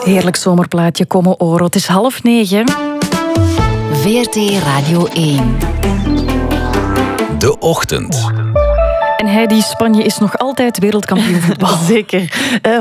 Heerlijk zomerplaatje, Como Oro. Het is 8:30. VRT Radio 1. De Ochtend. En Heidi, Spanje is nog altijd wereldkampioen voetbal. Zeker.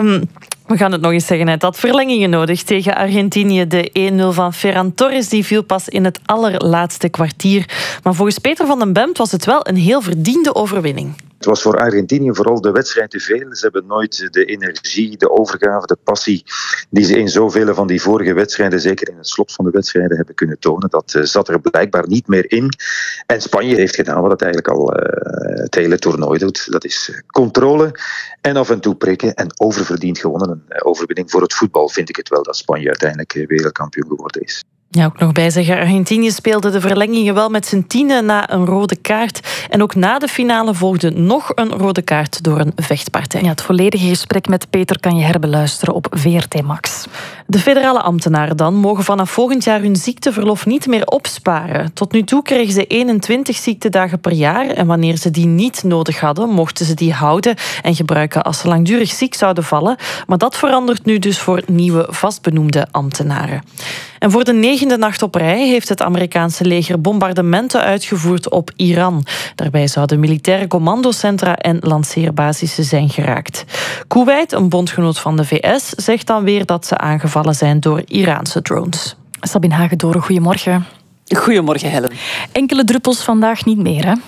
We gaan het nog eens zeggen. Het had verlengingen nodig tegen Argentinië. De 1-0 van Ferran Torres die viel pas in het allerlaatste kwartier. Maar volgens Peter van den Bemt was het wel een heel verdiende overwinning. Het was voor Argentinië vooral de wedstrijd te veel. Ze hebben nooit de energie, de overgave, de passie die ze in zoveel van die vorige wedstrijden, zeker in het slot van de wedstrijden, hebben kunnen tonen. Dat zat er blijkbaar niet meer in. En Spanje heeft gedaan wat het eigenlijk al het hele toernooi doet. Dat is controle en af en toe prikken en oververdiend gewonnen. Een overwinning voor het voetbal vind ik het wel dat Spanje uiteindelijk wereldkampioen geworden is. Ja, ook nog bij zeggen, Argentinië speelde de verlengingen wel met z'n 10 na een rode kaart. En ook na de finale volgde nog een rode kaart door een vechtpartij. Ja, het volledige gesprek met Peter kan je herbeluisteren op VRT Max. De federale ambtenaren dan mogen vanaf volgend jaar hun ziekteverlof niet meer opsparen. Tot nu toe kregen ze 21 ziektedagen per jaar. En wanneer ze die niet nodig hadden, mochten ze die houden en gebruiken als ze langdurig ziek zouden vallen. Maar dat verandert nu dus voor nieuwe vastbenoemde ambtenaren. En voor de 9e nacht op rij heeft het Amerikaanse leger bombardementen uitgevoerd op Iran. Daarbij zouden militaire commandocentra en lanceerbasissen zijn geraakt. Kuwait, een bondgenoot van de VS, zegt dan weer dat ze aangevallen zijn door Iraanse drones. Sabine Hagedoren, goedemorgen. Goedemorgen, Helen. Enkele druppels vandaag niet meer, hè?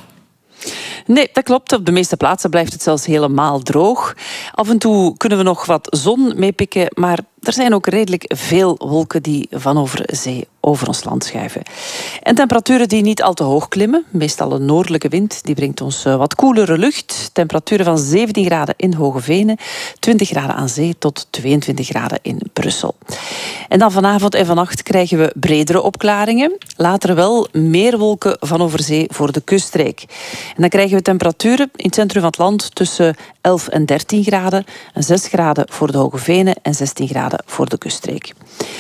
Nee, dat klopt. Op de meeste plaatsen blijft het zelfs helemaal droog. Af en toe kunnen we nog wat zon meepikken, maar er zijn ook redelijk veel wolken die van over zee over ons land schuiven. En temperaturen die niet al te hoog klimmen. Meestal een noordelijke wind, die brengt ons wat koelere lucht. Temperaturen van 17 graden in Hogevenen, 20 graden aan zee tot 22 graden in Brussel. En dan vanavond en vannacht krijgen we bredere opklaringen. Later wel meer wolken van over zee voor de kuststreek. En dan krijgen we temperaturen in het centrum van het land tussen 11 en 13 graden. En 6 graden voor de Hogevenen en 16 graden voor de kuststreek.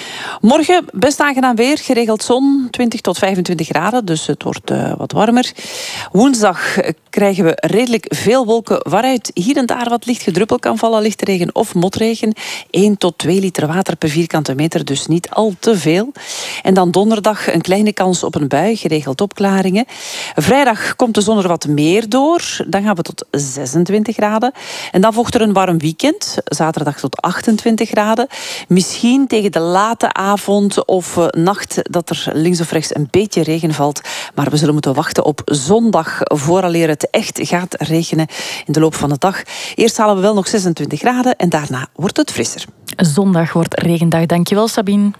Morgen best aangenaam weer, geregeld zon, 20 tot 25 graden, dus het wordt wat warmer. Woensdag krijgen we redelijk veel wolken, waaruit hier en daar wat licht gedruppel kan vallen, lichte regen of motregen. 1 tot 2 liter water per vierkante meter, dus niet al te veel. En dan donderdag een kleine kans op een bui, geregeld opklaringen. Vrijdag komt de zon er wat meer door, dan gaan we tot 26 graden. En dan volgt er een warm weekend, zaterdag tot 28 graden. Misschien tegen de late avond of nacht dat er links of rechts een beetje regen valt. Maar we zullen moeten wachten op zondag vooraleer het echt gaat regenen in de loop van de dag. Eerst halen we wel nog 26 graden en daarna wordt het frisser. Zondag wordt regendag. Dankjewel, Sabine.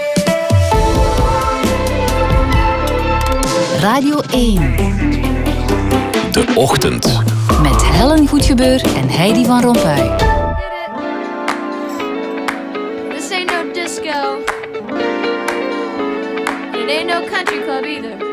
Radio 1. De Ochtend. Met Helen Goedgebeur en Heidi van Rompuy. This ain't no disco. It ain't no country club either.